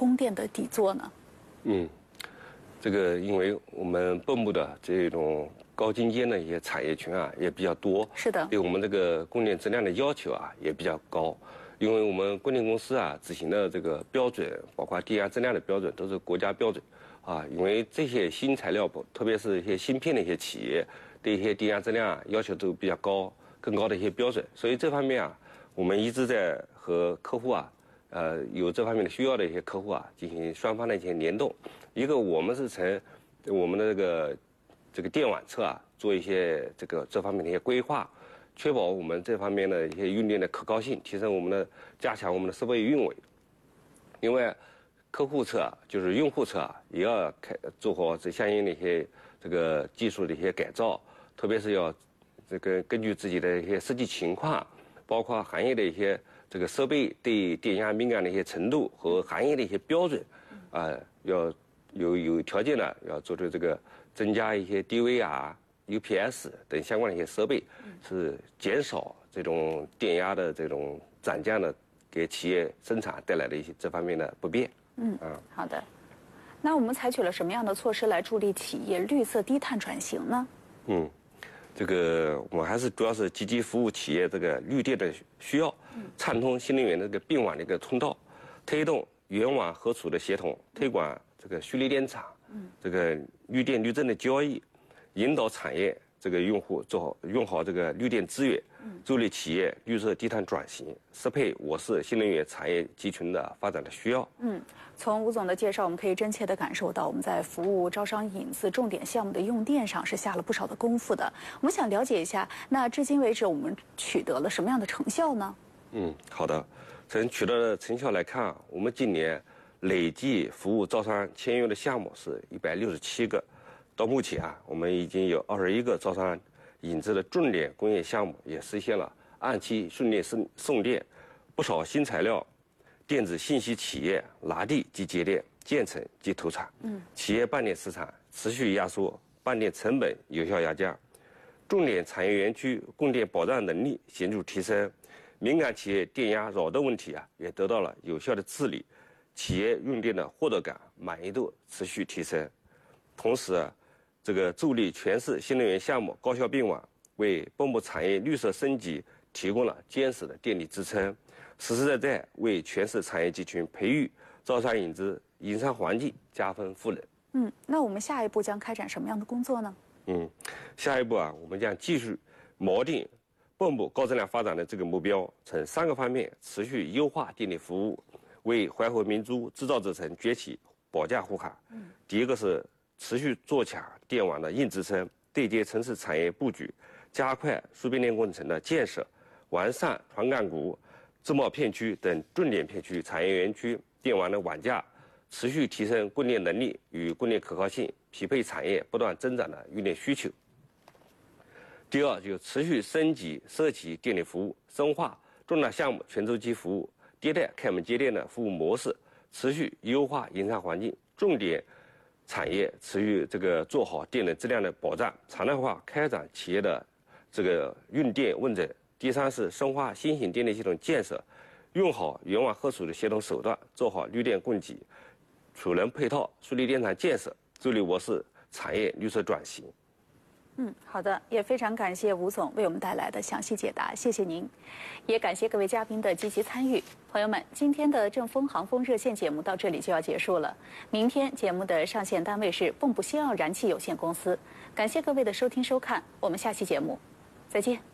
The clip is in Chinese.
供电的底座呢？ 这个因为我们蚌埠的这种高精尖的一些产业群啊也比较多， 是的， 对我们这个供电质量的要求啊也比较高。因为我们供电公司啊执行的这个标准，包括电压质量的标准都是国家标准啊。因为这些新材料，特别是一些芯片的一些企业，对一些电压质量要求都比较高，更高的一些标准。所以这方面啊，我们一直在和客户啊，有这方面的需要的一些客户啊，进行双方的一些联动。一个我们是从我们的这个电网侧啊，做一些这方面的一些规划。确保我们这方面的一些用电的可靠性，提升我们的加强我们的设备运维。另外，客户侧就是用户侧也要做好这相应的一些这个技术的一些改造，特别是要这个根据自己的一些实际情况，包括行业的一些这个设备对电压敏感的一些程度和行业的一些标准，要有条件的要做出这个增加一些 DV 啊。UPS 等相关的一些设备，是减少这种电压的这种涨降的，给企业生产带来的一些这方面的不便。 好的。那我们采取了什么样的措施来助力企业绿色低碳转型呢？ 这个我们还是主要是积极服务企业这个绿电的需要，畅通新能源的这个并网的一个通道，推动原网合储的协同，推广这个蓄力电厂，这个绿电绿证的交易。引导产业这个用户用好这个绿电资源，助力企业绿色低碳转型，适配我市新能源产业集群的发展的需要。 从吴总的介绍，我们可以真切地感受到，我们在服务招商引资重点项目的用电上是下了不少的功夫的。我们想了解一下，那至今为止我们取得了什么样的成效呢？ 好的。从取得的成效来看，我们今年累计服务招商签约的项目是167个。到目前啊，我们已经有21个招商引资的重点工业项目也实现了按期顺利送电，不少新材料、电子信息企业拿地及节电、建成及投产，企业办电市场持续压缩，办电成本有效下降，重点产业园区供电保障能力显著提升，敏感企业电压扰动问题啊也得到了有效的治理，企业用电的获得感、满意度持续提升，同时。这个助力全市新能源项目高效并网，为蚌埠产业绿色升级提供了坚实的电力支撑，实实在在为全市产业集群培育、招商引资、营商环境加分赋能。 那我们下一步将开展什么样的工作呢？ 下一步啊，我们将继续锚定蚌埠高质量发展的这个目标，从3个方面持续优化电力服务，为淮河明珠制造者城崛起保驾护航。第一个是。持续做强电网的硬支撑，对接城市产业布局，加快输变电工程的建设，完善传感谷、自贸片区等重点片区产业园区电网的网架，持续提升供电能力与供电可靠性，匹配产业不断增长的用电需求。第二，就持续升级社企电力服务，深化重大项目全周期服务，迭代开门接电的服务模式，持续优化营商环境，重点。产业持续做好电能质量的保障，常态化开展企业的这个用电问诊。第三是深化新型电力系统建设，用好原网合储的协同手段，做好绿电供给、储能配套、蓄力电厂建设，助力我市产业绿色转型。 好的，也非常感谢吴总为我们带来的详细解答，谢谢您，也感谢各位嘉宾的积极参与。朋友们，今天的正风航风热线节目到这里就要结束了，明天节目的上线单位是蚌埠新奥燃气有限公司。感谢各位的收听收看，我们下期节目再见。